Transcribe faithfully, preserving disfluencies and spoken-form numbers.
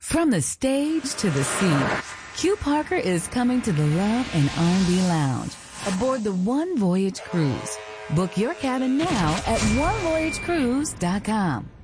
From the stage to the sea, Q Parker is coming to the Love and R and B Lounge aboard the One Voyage Cruise. Book your cabin now at one voyage cruise dot com.